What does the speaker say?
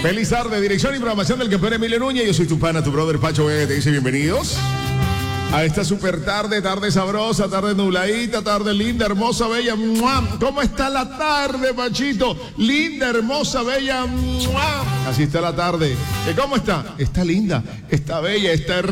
Feliz tarde, dirección y programación del campeón Emilio Núñez. Yo soy tu pana, tu brother Pacho Vega, que te dice bienvenidos a esta super tarde, tarde sabrosa, tarde nubladita, tarde linda, hermosa, bella. ¡Mua! ¿Cómo está la tarde, Pachito? Linda, hermosa, bella. ¡Mua! Así está la tarde. ¿Cómo está? Está linda, está bella, está hermosa.